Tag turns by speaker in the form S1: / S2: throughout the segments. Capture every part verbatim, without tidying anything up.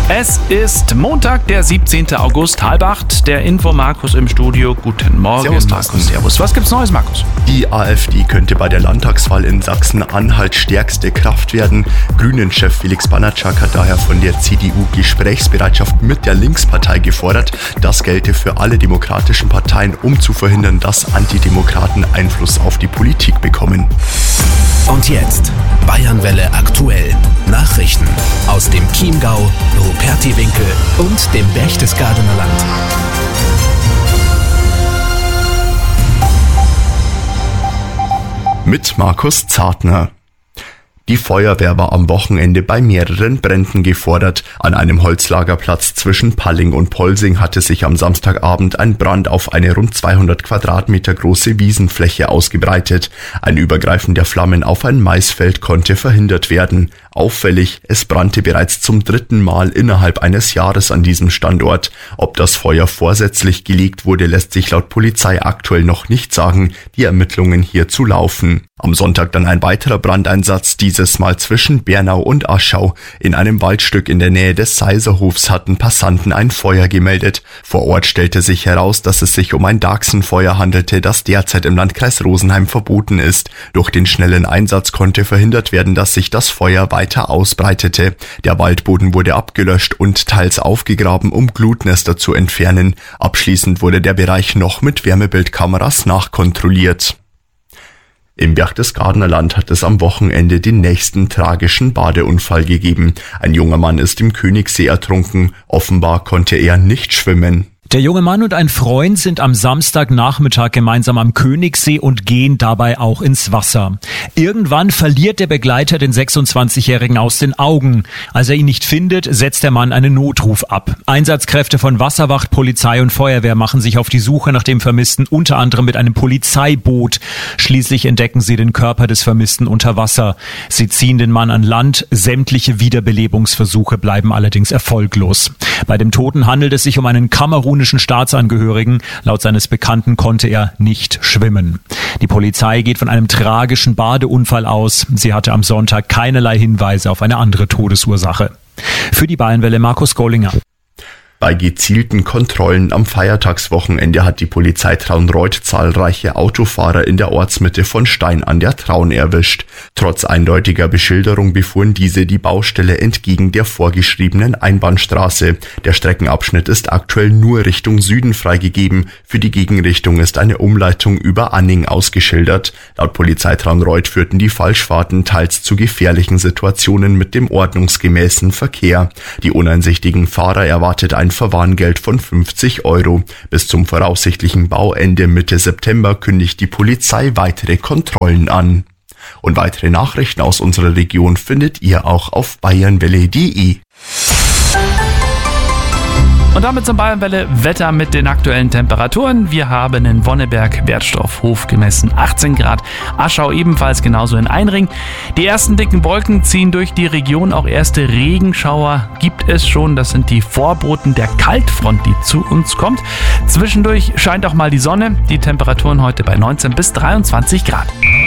S1: Es ist Montag, der siebzehnten August, halb acht. Der Info Markus im Studio. Guten Morgen,
S2: Servus,
S1: Markus. Servus. Was gibt's Neues, Markus?
S2: Die AfD könnte bei der Landtagswahl in Sachsen-Anhalt stärkste Kraft werden. Grünen-Chef Felix Banatschak hat daher von der C D U Gesprächsbereitschaft mit der Linkspartei gefordert. Das gelte für alle demokratischen Parteien, um zu verhindern, dass Antidemokraten Einfluss auf die Politik bekommen.
S3: Und jetzt Bayernwelle aktuell. Nachrichten aus dem Chiemgau, Rupertiwinkel und dem Berchtesgadener Land.
S2: Mit Markus Zartner. Die Feuerwehr war am Wochenende bei mehreren Bränden gefordert. An einem Holzlagerplatz zwischen Palling und Polsing hatte sich am Samstagabend ein Brand auf eine rund zweihundert Quadratmeter große Wiesenfläche ausgebreitet. Ein Übergreifen der Flammen auf ein Maisfeld konnte verhindert werden. Auffällig, es brannte bereits zum dritten Mal innerhalb eines Jahres an diesem Standort. Ob das Feuer vorsätzlich gelegt wurde, lässt sich laut Polizei aktuell noch nicht sagen. Die Ermittlungen hierzu laufen. Am Sonntag dann ein weiterer Brandeinsatz, dieses Mal zwischen Bernau und Aschau. In einem Waldstück in der Nähe des Seiserhofs hatten Passanten ein Feuer gemeldet. Vor Ort stellte sich heraus, dass es sich um ein Dachsenfeuer handelte, das derzeit im Landkreis Rosenheim verboten ist. Durch den schnellen Einsatz konnte verhindert werden, dass sich das Feuer weiter ausbreitete. Der Waldboden wurde abgelöscht und teils aufgegraben, um Glutnester zu entfernen. Abschließend wurde der Bereich noch mit Wärmebildkameras nachkontrolliert. Im Berchtesgadener Land hat es am Wochenende den nächsten tragischen Badeunfall gegeben. Ein junger Mann ist im Königssee ertrunken. Offenbar konnte er nicht schwimmen.
S4: Der junge Mann und ein Freund sind am Samstagnachmittag gemeinsam am Königssee und gehen dabei auch ins Wasser. Irgendwann verliert der Begleiter den sechsundzwanzigjährigen aus den Augen. Als er ihn nicht findet, setzt der Mann einen Notruf ab. Einsatzkräfte von Wasserwacht, Polizei und Feuerwehr machen sich auf die Suche nach dem Vermissten, unter anderem mit einem Polizeiboot. Schließlich entdecken sie den Körper des Vermissten unter Wasser. Sie ziehen den Mann an Land. Sämtliche Wiederbelebungsversuche bleiben allerdings erfolglos. Bei dem Toten handelt es sich um einen Kamerun Staatsangehörigen. Laut seines Bekannten konnte er nicht schwimmen. Die Polizei geht von einem tragischen Badeunfall aus. Sie hatte am Sonntag keinerlei Hinweise auf eine andere Todesursache. Für die Bayernwelle Markus Gollinger.
S2: Bei gezielten Kontrollen am Feiertagswochenende hat die Polizei Traunreut zahlreiche Autofahrer in der Ortsmitte von Stein an der Traun erwischt. Trotz eindeutiger Beschilderung befuhren diese die Baustelle entgegen der vorgeschriebenen Einbahnstraße. Der Streckenabschnitt ist aktuell nur Richtung Süden freigegeben. Für die Gegenrichtung ist eine Umleitung über Anning ausgeschildert. Laut Polizei Traunreut führten die Falschfahrten teils zu gefährlichen Situationen mit dem ordnungsgemäßen Verkehr. Die uneinsichtigen Fahrer erwartet ein Verwarngeld von fünfzig Euro. Bis zum voraussichtlichen Bauende Mitte September kündigt die Polizei weitere Kontrollen an. Und weitere Nachrichten aus unserer Region findet ihr auch auf bayernwelle punkt de.
S1: Und damit zum Bayernwelle Wetter mit den aktuellen Temperaturen. Wir haben in Wonneberg Wertstoffhof gemessen achtzehn Grad, Aschau ebenfalls, genauso in Einring. Die ersten dicken Wolken ziehen durch die Region, auch erste Regenschauer gibt es schon. Das sind die Vorboten der Kaltfront, die zu uns kommt. Zwischendurch scheint auch mal die Sonne. Die Temperaturen heute bei neunzehn bis dreiundzwanzig Grad.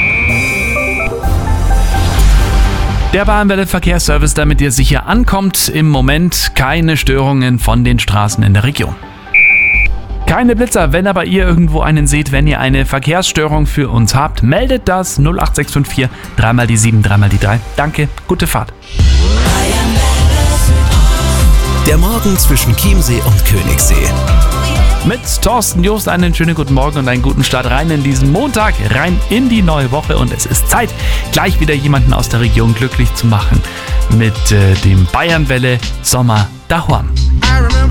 S1: Der Bayernwelle Verkehrsservice, damit ihr sicher ankommt. Im Moment keine Störungen von den Straßen in der Region. Keine Blitzer, wenn aber ihr irgendwo einen seht, wenn ihr eine Verkehrsstörung für uns habt, meldet das null acht sechs fünf vier, dreimal die sieben, dreimal die drei. Danke, gute Fahrt.
S3: Der Morgen zwischen Chiemsee und Königssee.
S1: Mit Thorsten Joost einen schönen guten Morgen und einen guten Start rein in diesen Montag, rein in die neue Woche. Und es ist Zeit, gleich wieder jemanden aus der Region glücklich zu machen mit äh, dem Bayernwelle Sommer daheim.